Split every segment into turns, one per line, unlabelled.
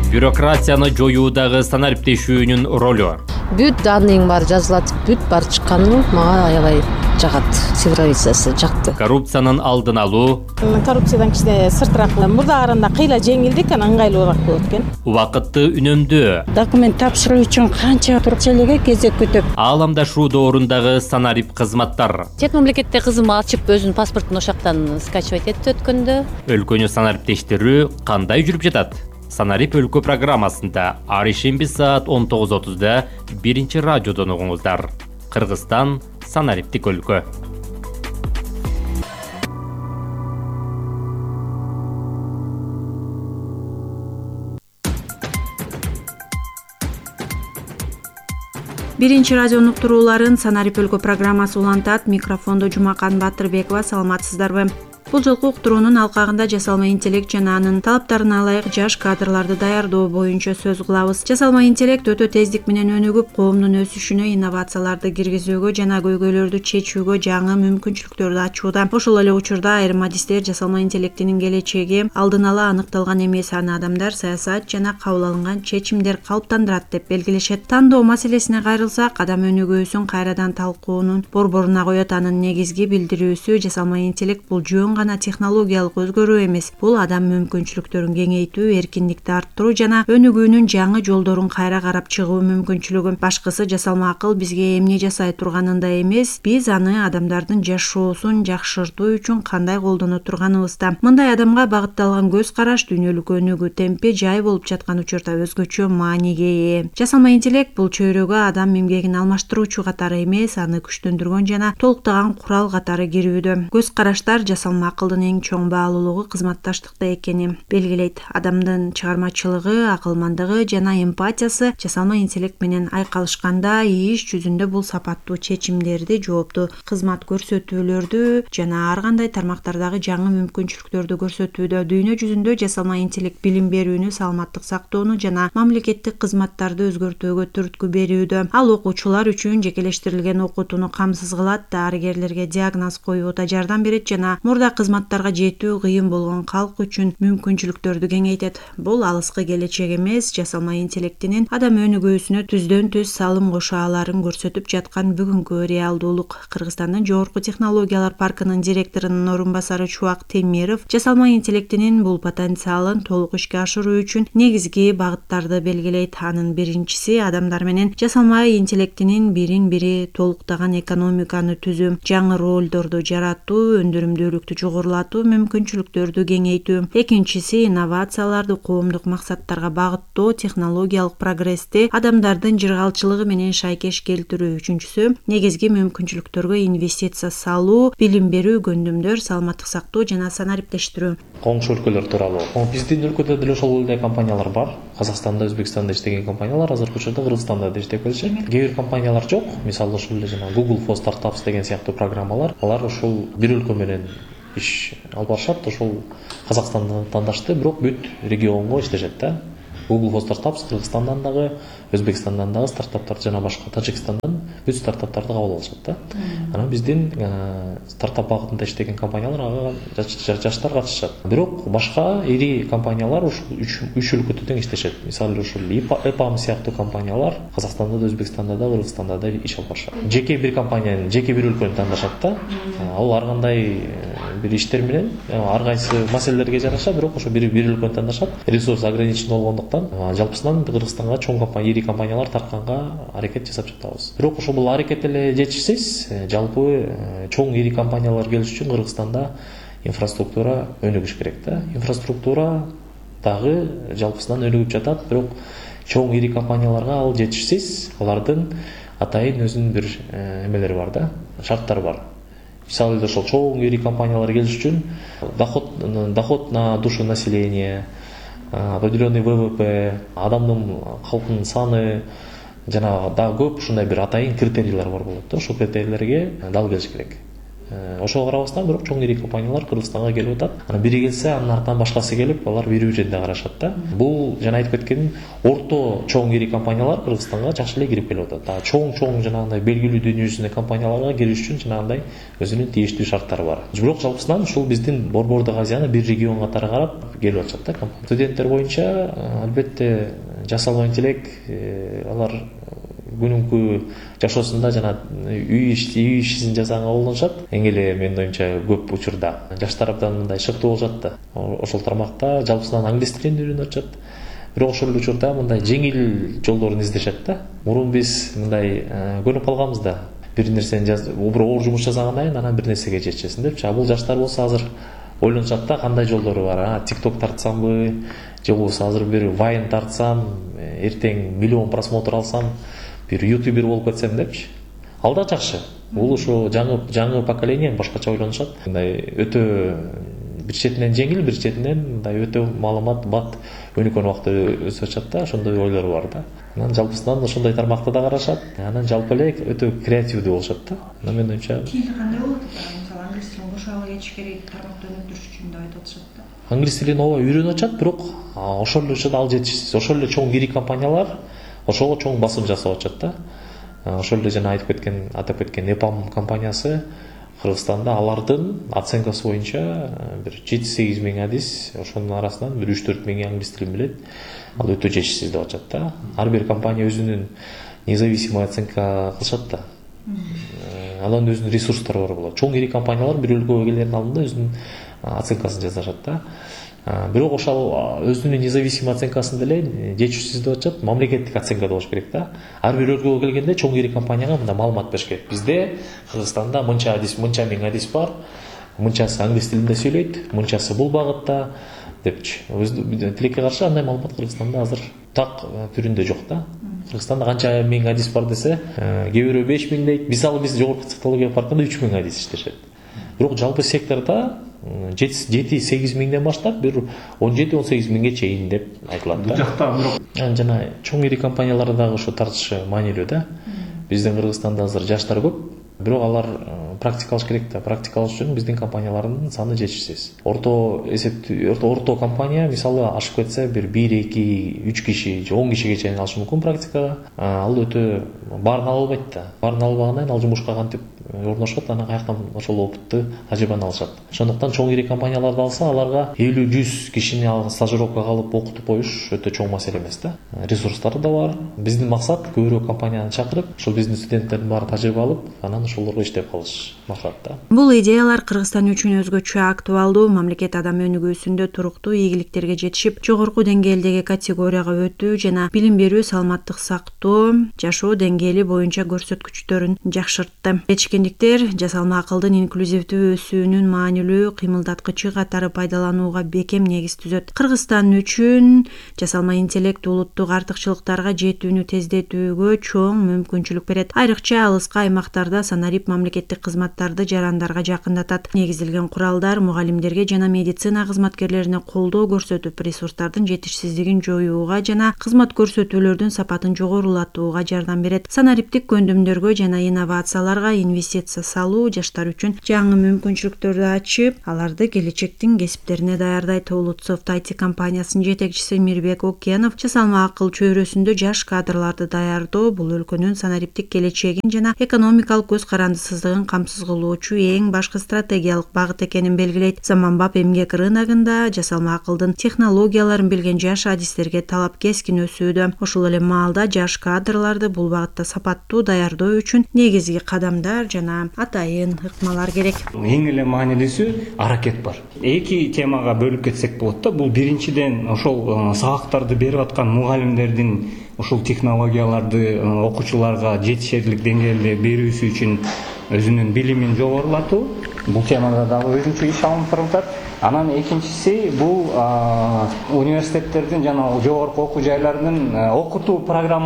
Бюрократияны жоюудагы санариптешүүнүн ролу.
Бүт данныйың бар жазылат, бүт бар чыкканы мага аябай жагат. Цифровизациясы жакты.
Коррупциянын алдын алуу.
Коррупциядан кичине сыртыраак мурда караганда кыйла жеңилдик, анан ыңгайлуураак болот экен.
Убакытты үнөмдөө.
Документ тапшыруу үчүн канча турчелеге кезек күтүп.
Ааламдашуу доорундагы санарип кызматтар.
Чет мамлекетте кызым ачып өзүнүн паспортун ошактан скачивать этти өткөндө.
Өлкөнү санариптештирүү кандай жүрүп жатат? Санарип өлкө программасында ар ишемби саат 19:30 биринчи радиодон угуңуздар. Кыргызстан санариптик өлкө.
Биринчи радионун уктурууларын Санарип өлкө программасы улантат. Микрофондо Жумакан Батырбекова. Саламатсыздарбы? Бул жолку уктуруунун алкагында жасалма интеллект жана анын талаптарына ылайык жаш кадрларды даярдоо боюнча сөз кылабыз. Жасалма интеллект өтө тездик менен өнүгүп, коомдун өсүшүнө, инновацияларды киргизүүгө жана көйгөйлөрдү чечүүгө жаңы мүмкүнчүлүктөрдү ачууда. Ошол эле учурда айрым адистер жасалма интеллектинин келечеги алдын ала аныкталган эмес, аны адамдар саясат жана кабыл алынган чечимдер калыптандырат деп белгилешет. Тандоо маселесине кайрылсак, адам өнүгүүсүн кайрадан талкуунун борборуна коет. Анын негизги билдирүүсү жасалма интеллект бул жөн гана технологиялык өзгөрүү эмес, бул адам мүмкүнчүлүктөрүн кеңейтүү, эркиндикти арттыруу жана өнүгүүнүн жаңы жолдорун кайра карап чыгуу мүмкүнчүлүгү. Башкысы жасалма акыл бизге эмне жасай турганында эмес, биз аны адамдардын жашоосун жакшыртуу үчүн кандай колдоно турганыбызда. Мындай адамга багытталган көз караш дүйнөлүк өнүгүү темпи жай болуп жаткан учурда өзгөчө мааниге ээ. Жасалма интеллект бул чөйрөгө адам эмгегин алмаштыруучу катары эмес, аны күчтөндүргөн жана толуктаган курал катары кирүүдө. Көз караштар жасалма акылдын эң чоң баалуулугу кызматташтыкта экени белгилейт. Адамдын чыгармачылыгы, акылмандыгы жана эмпатиясы жасалма интеллект менен айкалышканда иш жүзүндө бул сапаттуу чечимдерди, жоопту кызмат көрсөтүүлөрдү жана ар кандай тармактардагы жаңы мүмкүнчүлүктөрдү көрсөтүүдө. Дүйнө жүзүндө жасалма интеллект билим берүүнү, саламаттык сактоону жана мамлекеттик кызматтарды өзгөртүүгө түрткү берүүдө. Ал окуучулар үчүн жекелештирилген окутууну камсыз кылат, дарыгерлерге диагноз коюуда жардам берет жана мурда кызматтарга жетүү кыйын болгон калк үчүн мүмкүнчүлүктөрдү кеңейтет. Бул алыскы келечек эмес, жасалма интеллектинин адам өнүгүүсүнө түздөн түз салым кошо аларын көрсөтүп жаткан бүгүнкү реалдуулук. Кыргызстандын Жогорку технологиялар паркынын директорунун орун басары Чубак Темиров жасалма интеллектинин бул потенциалын толук ишке ашыруу үчүн негизги багыттарды белгилейт. Анын биринчиси адамдар менен жасалма интеллектинин бирин-бири толуктаган экономиканы түзүү, жаңы ролдорду жаратуу, өндүрүмдүүлүктү жогорулатуу, мүмкүнчүлүктөрдү кеңейтүү. Экинчиси инновацияларды коомдук максаттарга багыттоо, технологиялык прогрессти адамдардын жыргалчылыгы менен шайкеш келтирүү. Үчүнчүсү негизги мүмкүнчүлүктөргө инвестиция салуу, билим берүү, көндүмдөр, саламаттык сактоо жана санариптештирүү.
Коңшу өлкөлөр тууралуу. Биздин өлкөдө деле ошол эле компаниялар бар. Казакстанда, Өзбекстанда иштеген компаниялар азыркы учурда Кыргызстанда да иштеп келишет. Кээ бир компаниялар жок. Мисалы ошол эле жана Google for Startups деген сыяктуу программалар. Алар ушул бир өлкө менен иш алып барышат. Ошол Казакстандын тандашты, бирок бүт регионго иштешет да. Google for Startups Кыргызстандан дагы, Өзбекстандан дагы стартаптар жана башка Тажикстандан бүт стартаптарды кабыл алышат да. Анан биздин стартап багытында иштеген компаниялар ага жаштар катышат. Бирок башка ири компаниялар ушул үч өлкөдө тең иштешет. Мисалы ушул EPAM сыяктуу компаниялар Казакстанда да, Өзбекстанда да, Кыргызстанда да иш алып барышат. Жеке бир компаниянын, жеке бир өлкөнү тандашат да. Ал ар кандай бир иштер менен ар кайсы маселелерге жараша, бирок ошо бир өлкөнү тандашат. Ресурс ограничен болгондуктан жалпысынан Кыргызстанга чоң ири компаниялар тартканга аракет жасап жатабыз. Бирок ошо бул аракет эле жетишсиз. Жалпы чоң ири компаниялар келиш үчүн Кыргызстанда инфраструктура өнүгүш керек да. Инфраструктура дагы жалпысынан өнүгүп жатат, бирок чоң ири компанияларга ал жетишсиз. Алардын атайын өзүнүн бир эмелери бар да, шарттары бар. Мисалы ошол чоң ири компаниялар келиш үчүн доход на душу населения, определенный ВВП, адамдын калкынын саны жана дагы көп ушундай бир атайын критерийлер бар болот да. Ошол критерийлерге дал келиш керек. Ошого карабастан бирок чоң ири компаниялар Кыргызстанга келип атат. Анан бири келсе, анын артынан башкасы келип, алар бири жерде карашат да. Бул жана айтып кеткеним, орто чоң ири компаниялар Кыргызстанга жакшы эле кирип келип атат. Чоң жанагындай белгилүү дүйнө жүзүндө компанияларга кириш үчүн жанагындай өзүнүн тийиштүү шарттары бар. Бирок жалпысынан ушул биздин Борбордук Азияны бир регион катары карап келип атышат да компания. Студенттер боюнча албетте жасалма интеллект алар күнүмкү жашоосунда жана үй ишин жасаганга колдонушат. Эң эле менин оюмча көп учурда жаштар абдан мындай шыктуу болушат да. Ошол тармакта жалпысынан англис тилин үйрөнүп атышат. Бирок ошол эле учурда мындай жеңил жолдорун издешет да. Мурун биз мындай көнүп калганбыз да. Бир нерсени бир оор жумуш жасагандан кийин анан бир нерсеге жетишесиң депчи. Бул жаштар болсо азыр ойлонушат да, кандай жолдору бар. TikTok тартсамбы, же болбосо азыр бир Vine тартсам, эртең миллион просмотр алсам, бир ютубер болуп кетсем депчи. Ал да жакшы. Бул ошо жаңы поколение башкача ойлонушат. Мындай өтө бир четинен жеңил, бир четинен мындай өтө маалымат бат өнүккөн убакта өсүп атышат да, ошондой ойлору бар да. Анан жалпысынан ошондой тармакта да карашат. Анан жалпы эле өтө креативдүү болушат да. Анан менин оюмча
Кийинки кандай болот? Мисалы англис тилин ошого кетиш керек, тармакты өнүктүрүш үчүн деп айтып атышат да.
Англис тилин ооба үйрөнүп атышат, бирок ошол эле учурда ал жетишсиз. Ошол эле чоң ири компаниялар ошого чоң басым жасап атышат да. Ошол эле жана атап кеткен EPAM компаниясы Кыргызстанда алардын оценкасы боюнча бир 7-8 миң адис, ошонун арасынан бир 3-4 миң англис тилин билет. Ал өтө жетишсиз деп атышат да. Ар бир компания өзүнүн независимый оценка кылышат да. Анын өзүнүн ресурстары бар болот. Чоң ири компаниялар бир өлкөгө келгендин алдында өзүнүн оценкасын жасашат да. Бирок ошол өзүнүн независимый оценкасын деле жетишсиз деп атышат. Мамлекеттик оценка болуш керек да. Ар бир өлкөгө келгенде чоң ири компанияга мындай маалымат бериш керек. Бизде Кыргызстанда мынча миң адис бар, мынчасы англис тилинде сүйлөйт, мынчасы бул багытта депчи. Тилекке каршы андай маалымат Кыргызстанда азыр так түрүндө жок да. Кыргызстанда канча миң адис бар десе, кээ бирөө 5 миң дейт. Мисалы биз жогорку технология паркында 3 миң адис иштешет. Бирок жалпы секторда 7-8 миңден баштап бир 17-18 миңге чейин деп айтылат да. Бул жакта бирок жана чоң ири компаниялар дагы ошо тартышы маанилүү да. Биздин Кыргызстанда азыр жаштар көп, бирок алар практика алыш керек да. Практика алыш үчүн биздин компаниялардын саны жетишсиз. Орто компания мисалы ашып кетсе бир 1-2-3 киши же 10 кишиге чейин алышы мүмкүн практикага. Ал өтө баарын ала албайт да. Баарын албагандан кийин ал жумушка кантип орношот, анан каяктан ошол опытты, тажрыйбаны алышат. Ошондуктан чоң ири компанияларды алса, аларга 50-100 кишини стажировкага алып окутуп коюш өтө чоң маселе эмес да. Ресурстары да бар. Биздин максат көбүрөөк компанияны чакырып, ошол биздин студенттердин баары тажрыйба алып, анан ошолорго иштеп калыш максат да.
Бул идеялар Кыргызстан үчүн өзгөчө актуалдуу. Мамлекет адам өнүгүүсүндө туруктуу ийгиликтерге жетишип, жогорку деңгээлдеги категорияга өтүү жана билим берүү, саламаттык сактоо, жашоо деңгээли боюнча көрсөткүчтөрүн жакшыртты. Жетишкендиктер жасалма акылдын инклюзивдүү өсүүнүн маанилүү кыймылдаткычы катары пайдаланууга бекем негиз түзөт. Кыргызстан үчүн жасалма интеллект улуттук артыкчылыктарга жетүүнү тездетүүгө чоң мүмкүнчүлүк берет. Айрыкча алыскы аймактарда санарип мамлекеттик кызматтарды жарандарга жакындатат. Негизделген куралдар мугалимдерге жана медицина кызматкерлерине колдоо көрсөтүп, ресурстардын жетишсиздигин жоюуга жана кызмат көрсөтүүлөрдүн сапатын жогорулатууга жардам берет. Санариптик көндүмдөргө жана инновацияларга инвестиция салуу жаштар үчүн жаңы мүмкүнчүлүктөрдү ачып, аларды келечектин кесиптерине даярдайт. Улутсофт IT компаниясынын жетекчиси Мирбек Окенов жасалма акыл чөйрөсүндө жаш кадрларды даярдоо бул өлкөнүн санариптик келечегин жана экономикалык көз карандысыздыгын камсыз кылуучу эң башкы стратегиялык багыт экенин белгилейт. Заманбап эмгек рыногунда жасалма акылдын технологияларын билген жаш адистерге талап кескин өсүүдө. Ошол эле маалда жаш кадрларды бул багытта сапаттуу даярдоо үчүн негизги кадамдар жана атайын ыкмалар керек.
Эң эле маанилүүсү аракет бар. Эки темага бөлүп кетсек болот да. Бул биринчиден ошол сабактарды берип аткан мугалимдердин ошол технологияларды окуучуларга жетишерлик деңгээлде берүүсү үчүн өзүнүн билимин жогорулатуу. Бул темада дагы өзүнчө иш алынып турат. Анан экинчиси бул университеттердин жана жогорку окуу жайлардын окутуу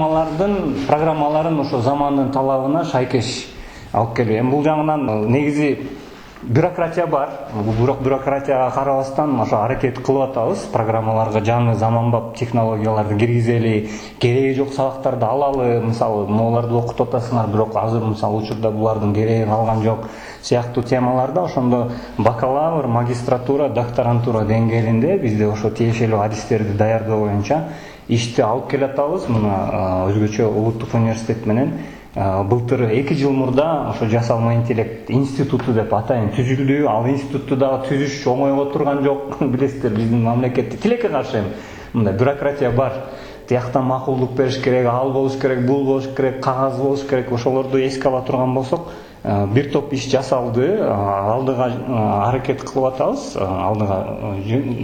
программаларын ошо замандын талабына шайкеш алып келүү. Бул жагынан негизи бюрократия бар. Бирок бюрократияга карабастан ошо аракет кылып атабыз. Программаларга жаңы заманбап технологияларды киргизели, кереги жок сабактарды алалы. Мисалы, могуларды окутуп атасыңар, бирок азыр мисалы учурда булардын кереги калган жок. сыяктуу темаларда ошондо бакалавр, магистратура, докторантура деңгээлинде бизде ошо тиешелүү адистерди даярдоо боюнча ишти алып келатабыз. Мына өзгөчө улуттук университет менен былтыр 2 жыл мурда ошо жасалма интеллект институту деп атайын түзүлдү. Ал институтту дагы түзүш оңойго турган жок. Билесиздер, биздин мамлекетте тилекке каршы эми мындай бюрократия бар. Тияктан макулдук бериш керек, ал болуш керек, бул болуш керек, кагаз болуш керек. Ошолорду эске ала турган болсок, бир топ иш жасалды. Алдыга аракет кылып атабыз. Алдыга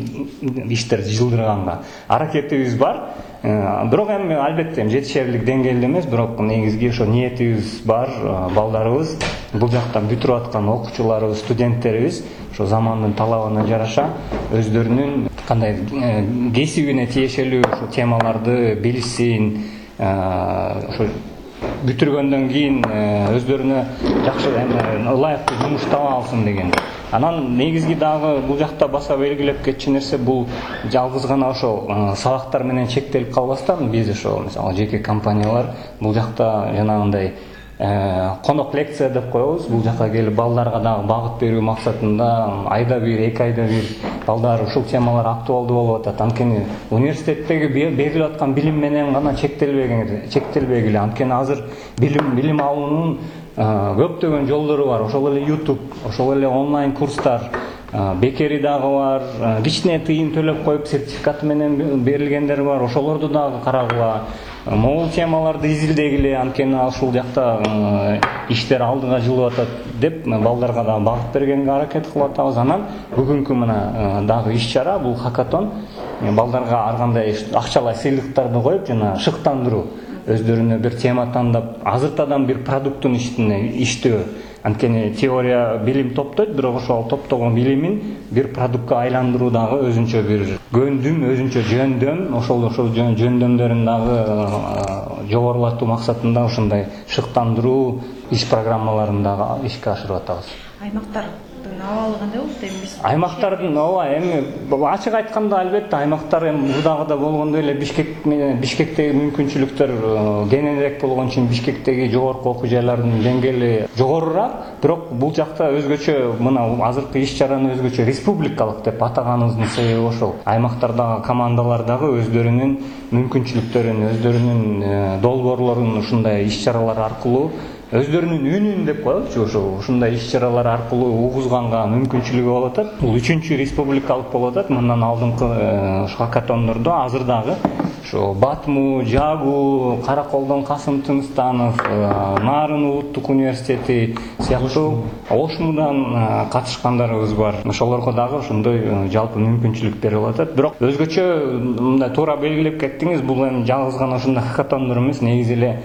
иштерди жылдырганга аракетибиз бар. Бирок эми албетте жетишерлик деңгээлде эмес, бирок негизги ошо ниетибиз бар. Балдарыбыз, бул жакта бүтүрүп аткан окуучуларыбыз, студенттерибиз ошо замандын талабына жараша өздөрүнүн кандай кесибине тиешелүү ошо темаларды билишсин, ошо бүтүргөндөн кийин өздөрүнө жакшы ылайыктуу жумуш таба алсын деген. Анан негизги дагы бул жакта баса белгилеп кетчү нерсе, бул жалгыз гана ошо сабактар менен чектелип калбастан биз ошо мисалы жеке компаниялар бул жакта жанагындай конок лекция деп коебуз. Бул жака келип балдарга дагы багыт берүү максатында айда бир, 2 айда бир балдар ушул темалар актуалдуу болуп атат. Анткени университеттеги берилип аткан билим менен гана чектелбегиле. Анткени азыр билим алуунун көптөгөн жолдору бар. Ошол эле YouTube, ошол эле онлайн курстар, бекери дагы бар. Кичине тыйын төлөп коюп сертификаты менен берилгендер бар. Ошолорду дагы карагыла. Могул темаларды изилдегиле, анткени ушул жакта иштер алдыга жылып атат деп балдарга дагы багыт бергенге аракет кылып атабыз. Анан бүгүнкү мына дагы иш-чара, бул хакатон балдарга ар кандай акчалай сыйлыктарды коюп жана шыктандыруу, өздөрүнө бир тема тандап азыртадан бир продукттун иштөө. Анткени теория билим топтойт, бирок ошол топтогон билимин бир продуктка айландыруу дагы өзүнчө бир көндүм, өзүнчө жөндөм. Ошол жөндөмдөрүн дагы жогорулатуу максатында ушундай шыктандыруу иш программаларын дагы ишке ашырып атабыз.
Аймактардын абалы кандай болду эми?
Аймактардын эми ачык айтканда албетте аймактар эми мурдагыда болгондой эле Бишкектеги мүмкүнчүлүктөр кененирээк болгон үчүн Бишкектеги жогорку окуу жайлардын деңгээли жогорураак. Бирок бул жакта өзгөчө мына азыркы иш-чараны өзгөчө республикалык деп атаганыбыздын себеби ошол. Аймактардагы командалар дагы өздөрүнүн мүмкүнчүлүктөрүн, өздөрүнүн долбоорлорун ушундай иш-чаралар аркылуу өздөрүнүн үнүн деп коелучу, ушундай иш-чаралар аркылуу угузганга мүмкүнчүлүгү болуп атат. Бул 3-чү республикалык болуп атат. Мындан алдыңкы хакатондордо азыр дагы ошо Батму, Жагу, Караколдон Касым Тыныстанов, Нарын улуттук университети сыяктуу Ошмудан катышкандарыбыз бар. Ошолорго дагы ошондой жалпы мүмкүнчүлүк берилип атат. Бирок өзгөчө мындай туура белгилеп кеттиңиз, бул эми жалгыз гана ушундай хакатондор эмес, негизи эле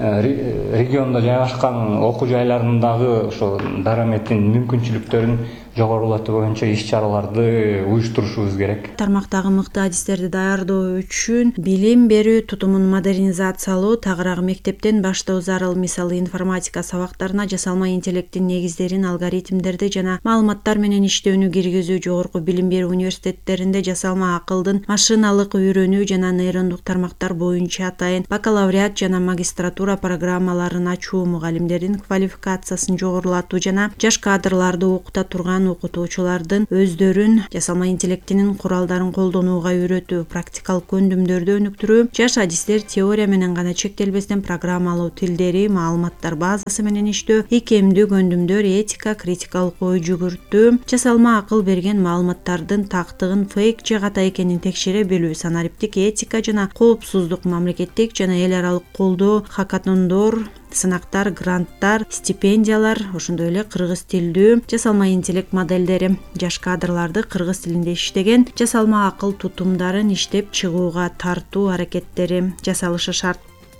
региондо жайгашкан окуу жайларындагы ошо дараметин, мүмкүнчүлүктөрүн жогорулатуу боюнча иш-чараларды уюштурушубуз керек.
Тармактагы мыкты адистерди даярдоо үчүн билим берүү тутумун модернизациялоо, тагыраагы мектептен баштоо зарыл. Мисалы информатика сабактарына жасалма интеллекттин негиздерин, алгоритмдерди жана маалыматтар менен иштөөнү киргизүү, жогорку билим берүү университеттеринде жасалма акылдын машиналык үйрөнүү жана нейрондук тармактар боюнча атайын бакалавриат жана магистратура программаларын ачуу, мугалимдердин квалификациясын жогорулатуу жана жаш кадрларды окута турган окутуучулардын өздөрүн жасалма интеллектинин куралдарын колдонууга үйрөтүү, практикалык көндүмдөрдү өнүктүрүү, жаш адистер теория менен гана чектелбестен программалоо тилдери, маалыматтар базасы менен иштөө, икемдүү көндүмдөр, этика, критикалык ой жүгүртүү, жасалма акыл берген маалыматтардын тактыгын фейк же ката экенин текшере билүү, санариптик этика жана коопсуздук, мамлекеттик жана эл аралык колдоо, хакатондор, сынактар, гранттар, стипендиялар, ошондой эле кыргыз тилдүү жасалма интеллект модельдери, жаш кадрларды кыргыз тилинде иштеген жасалма акыл тутумдарын иштеп чыгууга тартуу аракеттери жасалышы шарт.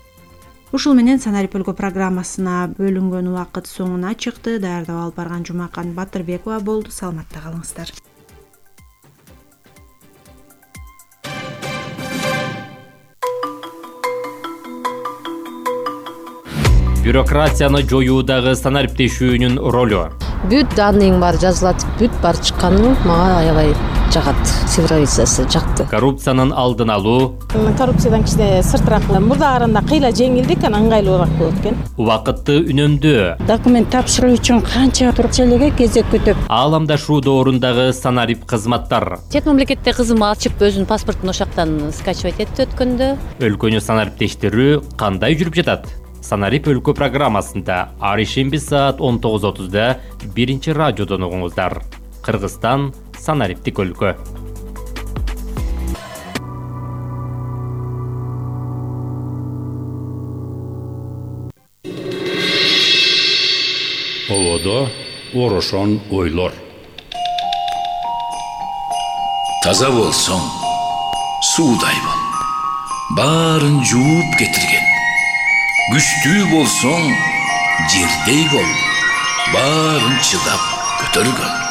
Ушул менен Санарип өлкө программасына бөлүнгөн убакыт соңуна чыкты. Даярдап алып барган Жумакан Батырбекова болду. Саламатта калыңыздар.
Бюрократияны жоюудагы санариптешүүнүн ролу.
Бүт данныйың бар жазылат, бүт бар чыкканы мага аябай жагат, цифровизация жакты.
Коррупциянын алдын алуу,
коррупциядан кичине сыртыраак мурдаарында кыйла жеңилдик, анан ыңгайлуураак болот экен.
убакытты үнөмдөө,
Документ тапшыруу үчүн канча туруп элеге кезек күтүп.
ааламдашуу доорундагы санарип кызматтар,
Чет мамлекетте кызым ачып өзүнүн паспортун ошактан скачивать этти өткөндө.
өлкөнү санариптештирүү кандай жүрүп жатат? Санарип өлкө программасында ар ишемби саат 19:30 биринчи радиодон угуңуздар. Кыргызстан санариптик өлкө.
Оводо орошон ойлор.
Таза болсоң, суудай бол. Барын жууп кетирген. Күчтүү болсоң, жердей бол. Барын чыдап көтөргөн.